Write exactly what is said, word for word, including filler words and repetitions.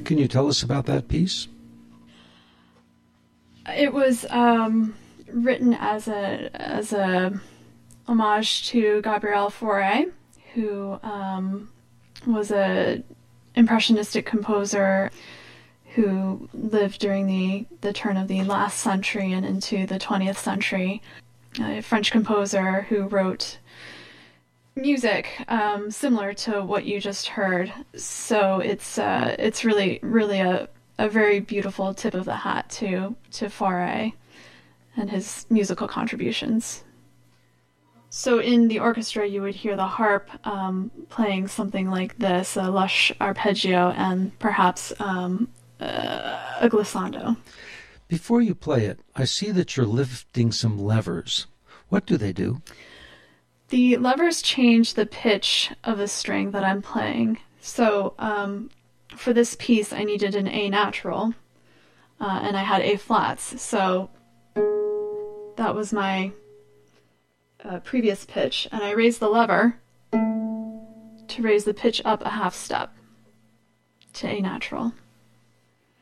Can you tell us about that piece? It was um, written as a as a homage to Gabriel Fauré, who um, was a impressionistic composer who lived during the, the turn of the last century and into the twentieth century. A French composer who wrote music um, similar to what you just heard. So it's uh, it's really really a, a very beautiful tip of the hat to to Fauré and his musical contributions. So in the orchestra, you would hear the harp um, playing something like this, a lush arpeggio, and perhaps um, uh, a glissando. Before you play it, I see that you're lifting some levers. What do they do? The levers change the pitch of the string that I'm playing. So um, for this piece, I needed an A natural, uh, and I had A flats. So that was my uh, previous pitch, and I raised the lever to raise the pitch up a half step to A natural.